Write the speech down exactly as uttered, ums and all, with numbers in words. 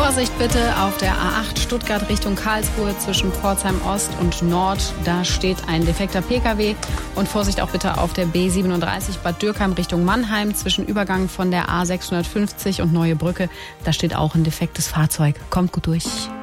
Vorsicht bitte auf der A acht Stuttgart Richtung Karlsruhe zwischen Pforzheim Ost und Nord. Da steht ein defekter Pkw. Und Vorsicht auch bitte auf der B siebenunddreißig Bad Dürkheim Richtung Mannheim zwischen Übergang von der A sechshundertfünfzig und Neue Brücke. Da steht auch ein defektes Fahrzeug. Kommt gut durch.